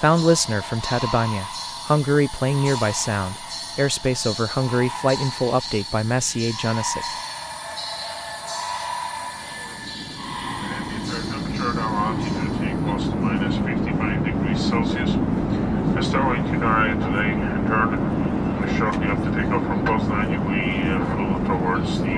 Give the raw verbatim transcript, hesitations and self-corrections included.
Found listener from Tatabánya, Hungary playing nearby sound. Airspace over Hungary flight info update by Maciej Janasic. Temperature now altitude equals to minus fifty-five degrees Celsius. We're starting to area today and turn. We're shortly up to take off from Poznań. We uh, flew towards the